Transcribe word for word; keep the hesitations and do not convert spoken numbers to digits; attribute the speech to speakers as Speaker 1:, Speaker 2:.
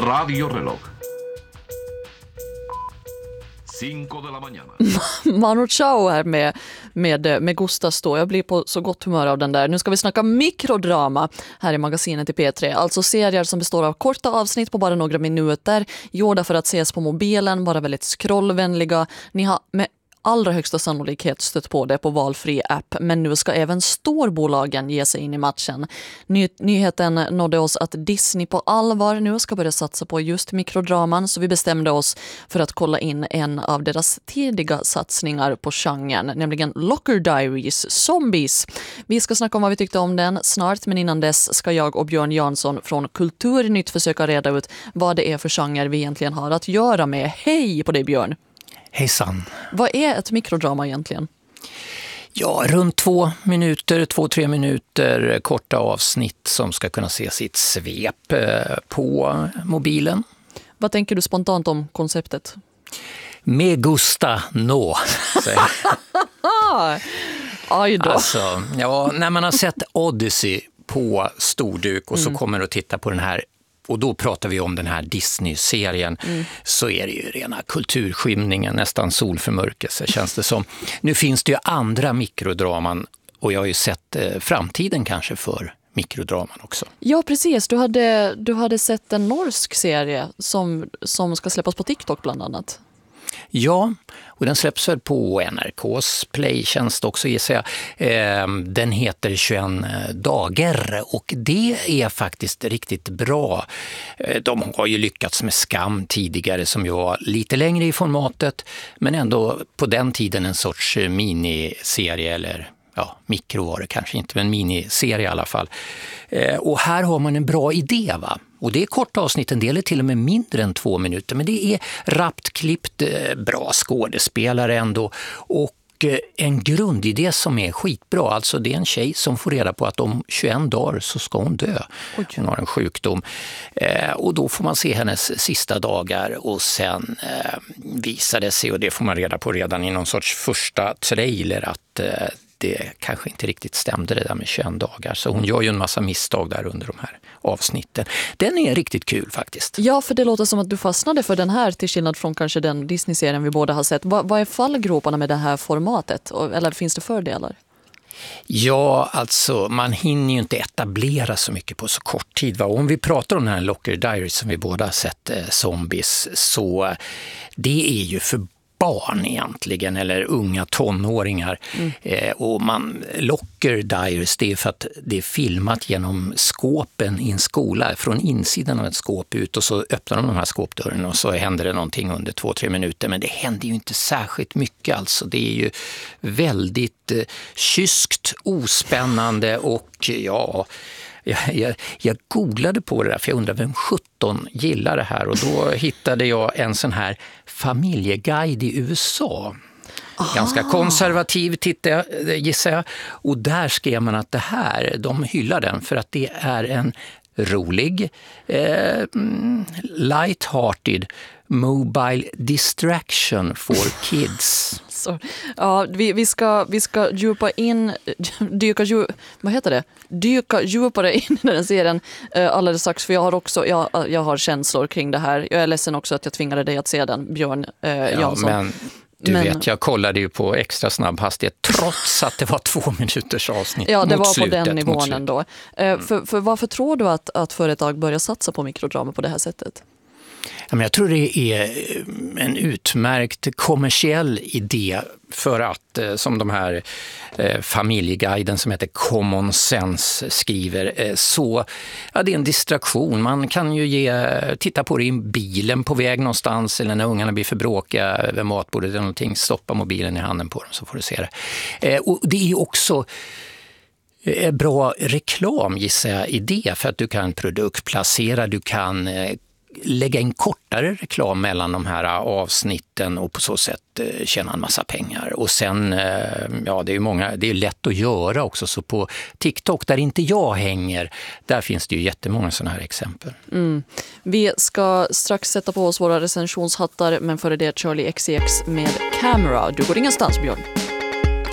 Speaker 1: Radio Reloj. Cinco de la mañana.
Speaker 2: Manu Chao här med, med, med Gustas då. Jag blir på så gott humör av den där. Nu ska vi snacka mikrodrama här i magasinet i P tre. Alltså serier som består av korta avsnitt på bara några minuter. Gjorda för att ses på mobilen, bara väldigt scrollvänliga. Ni har med allra högsta sannolikhet stött på det på valfri app, men nu ska även storbolagen ge sig in i matchen. Ny- nyheten nådde oss att Disney på allvar nu ska börja satsa på just mikrodraman, så vi bestämde oss för att kolla in en av deras tidiga satsningar på genren, nämligen Locker Diaries, Zombies. Vi ska snacka om vad vi tyckte om den snart, men innan dess ska jag och Björn Jansson från Kulturnytt försöka reda ut vad det är för genre vi egentligen har att göra med. Hej på dig, Björn!
Speaker 3: Hejsan.
Speaker 2: Vad är ett mikrodrama egentligen?
Speaker 3: Ja, runt två minuter, två, tre minuter korta avsnitt som ska kunna se sitt svep på mobilen.
Speaker 2: Vad tänker du spontant om konceptet?
Speaker 3: Me gusta no.
Speaker 2: Aj då.
Speaker 3: Alltså, ja, när man har sett Odyssey på storduk och så mm. kommer att titta på den här, och då pratar vi om den här Disney-serien, mm. så är det ju rena kulturskymningen, nästan solförmörkelse känns det som. Nu finns det ju andra mikrodraman, och jag har ju sett eh, framtiden kanske för mikrodraman också.
Speaker 2: Ja, precis. Du hade, du hade sett en norsk serie som, som ska släppas på TikTok bland annat.
Speaker 3: Ja, och den släpps väl på N R K:s playtjänst också, gissar jag. Den heter tjugoen dagar, och det är faktiskt riktigt bra. De har ju lyckats med Skam tidigare, som ju var lite längre i formatet, men ändå på den tiden en sorts miniserie, eller ja, mikro var det kanske inte, men miniserie i alla fall. Och här har man en bra idé, va? Och det är korta avsnitt, en del är till och med mindre än två minuter, men det är rappt klippt, bra skådespelare ändå, och en grundidé som är skitbra. Alltså det är en tjej som får reda på att om tjugoen dagar så ska hon dö. Hon har en sjukdom. Eh, och då får man se hennes sista dagar, och sen eh, visar det sig, och det får man reda på redan i någon sorts första trailer, att eh, det kanske inte riktigt stämde det där med tjugoen dagar. Så hon gör ju en massa misstag där under de här avsnitten. Den är riktigt kul faktiskt.
Speaker 2: Ja, för det låter som att du fastnade för den här, till skillnad från kanske den Disney-serien vi båda har sett. Va- vad är fallgroparna med det här formatet? Eller finns det fördelar?
Speaker 3: Ja, alltså man hinner ju inte etablera så mycket på så kort tid. Va? Om vi pratar om den här Locker Diaries som vi båda har sett, eh, Zombies, så det är ju för barn egentligen, eller unga tonåringar. Mm. Eh, och man Locker Diaries, det är för att det är filmat genom skåpen i en skola, från insidan av ett skåp ut, och så öppnar de de här skåpdörren och så händer det någonting under två, tre minuter, men det händer ju inte särskilt mycket alltså. Det är ju väldigt eh, kyskt, ospännande, och ja, Jag, jag, jag googlade på det där, för jag undrar vem sjutton gillar det här, och då hittade jag en sån här familjeguide i U S A. Aha. Ganska konservativ, tittar jag, gissar jag. Och där skrev man att det här, de hyllar den för att det är en rolig, eh, light-hearted mobile distraction for kids.
Speaker 2: Så, ja, vi, vi, ska, vi ska djupa in, dyka, dju, vad heter det? dyka djupare in i den serien eh, alldeles strax, för jag har också jag, jag har känslor kring det här. Jag är ledsen också att jag tvingade dig att se den, Björn eh,
Speaker 3: ja,
Speaker 2: Jansson.
Speaker 3: Men du
Speaker 2: men,
Speaker 3: vet, jag kollade ju på extra snabb hastighet trots att det var två minuters avsnitt.
Speaker 2: Ja, det
Speaker 3: mot
Speaker 2: var
Speaker 3: slutet,
Speaker 2: på den nivån ändå. Eh, mm. för, för varför tror du att, att företag börjar satsa på mikrodrama på det här sättet?
Speaker 3: Ja, men jag tror det är en utmärkt kommersiell idé, för att, som de här eh, familjeguiden som heter Common Sense skriver, eh, så ja, det är en distraktion. Man kan ju ge, titta på det i bilen på väg någonstans, eller när ungarna blir för bråkiga över matbordet eller någonting, stoppa mobilen i handen på dem så får du se det. Eh, och det är också eh, bra reklam, gissar jag, idé, för att du kan produktplacera, du kan eh, lägga in kortare reklam mellan de här avsnitten och på så sätt tjäna en massa pengar. Och sen, ja, det är ju många, det är lätt att göra också, så på TikTok där inte jag hänger, där finns det ju jättemånga sådana här exempel.
Speaker 2: Mm. Vi ska strax sätta på oss våra recensionshattar, men före det Charlie X C X med Camera. Du går ingenstans, Björn.